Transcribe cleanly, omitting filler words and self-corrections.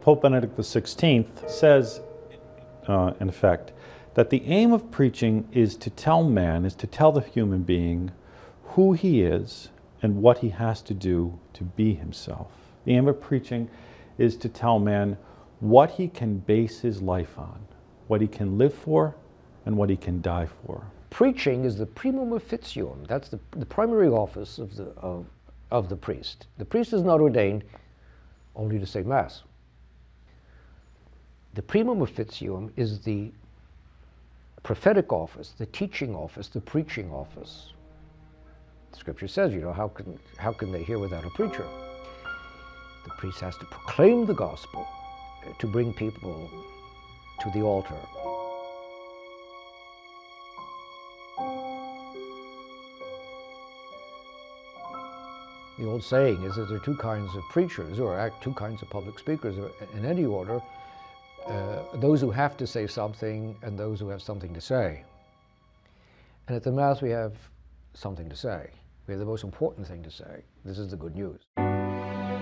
Pope Benedict XVI says, in effect, that the aim of preaching is to tell man, is to tell the human being who he is and what he has to do to be himself. The aim of preaching is to tell man what he can base his life on, what he can live for, and what he can die for. Preaching is the primum officium. That's the primary office of the priest. The priest is not ordained only to say Mass. The primum officium is the prophetic office, the teaching office, the preaching office. The Scripture says, you know, how can they hear without a preacher? The priest has to proclaim the gospel to bring people to the altar. The old saying is that there are two kinds of preachers, or two kinds of public speakers in any order, those who have to say something and those who have something to say. And at the Mass we have something to say. We have the most important thing to say. This is the good news.